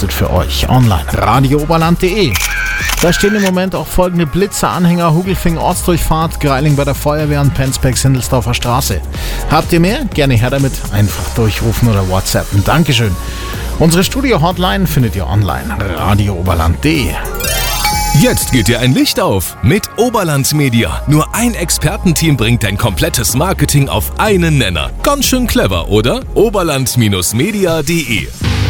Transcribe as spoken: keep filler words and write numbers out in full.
getestet für euch online. radio oberland punkt de. Da stehen im Moment auch folgende Blitzer, Anhänger, Hugelfing, Ortsdurchfahrt, Greiling bei der Feuerwehr und Penzberg, Sindelsdorfer Straße. Habt ihr mehr? Gerne her damit. Einfach durchrufen oder WhatsAppen. Dankeschön. Unsere Studio-Hotline findet ihr online. radio oberland punkt de. Jetzt geht dir ein Licht auf mit Oberland Media. Nur ein Expertenteam bringt dein komplettes Marketing auf einen Nenner. Ganz schön clever, oder? oberland Bindestrich media punkt de